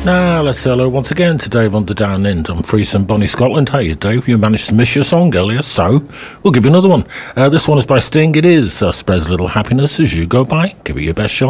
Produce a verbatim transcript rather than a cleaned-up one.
Now, let's say hello once again to Dave on the Down in Dumfries and Bonnie, Scotland. Hey, Dave, you managed to miss your song earlier, so we'll give you another one. Uh, this one is by Sting. It is uh, Spreads a Little Happiness as you go by. Give it your best shot.